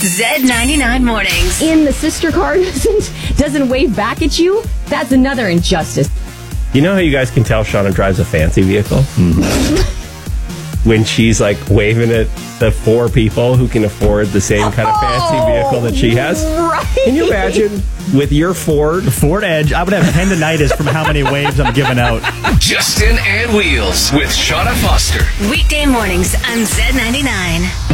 Z99 Mornings. And the sister car doesn't wave back at you? That's another injustice. You know how you guys can tell Shauna drives a fancy vehicle? When she's like waving at the four people who can afford the same kind of fancy vehicle that she has. Right. Can you imagine with your Ford Edge? I would have tendinitis from how many waves I'm giving out. Justin and Wheels with Shauna Foster. Weekday mornings on Z99.